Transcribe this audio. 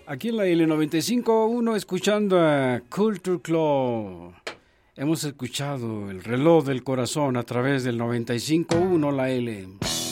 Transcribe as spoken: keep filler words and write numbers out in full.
Aquí en la L noventa y cinco punto uno escuchando a Culture Club. Hemos escuchado el reloj del corazón a través del noventa y cinco punto uno la L.